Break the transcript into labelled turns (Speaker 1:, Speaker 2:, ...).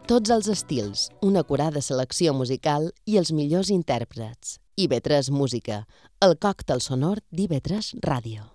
Speaker 1: Tots els estils, una acurada selecció musical i els millors intèrprets. IB3 Música, el còctel sonor d'IB3 Ràdio.